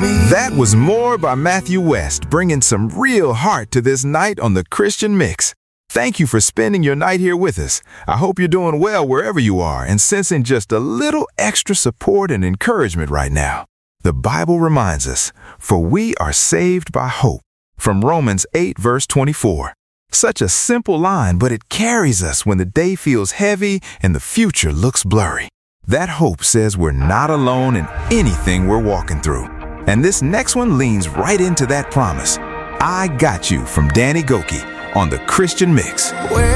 That was More by Matthew West, bringing some real heart to this night on the Christian Mix. Thank you for spending your night here with us. I hope you're doing well wherever you are and sensing just a little extra support and encouragement right now. The Bible reminds us, "For we are saved by hope," from Romans 8, verse 24. Such a simple line, but it carries us when the day feels heavy and the future looks blurry. That hope says we're not alone in anything we're walking through. And this next one leans right into that promise. I Got You from Danny Gokey on the Christian Mix.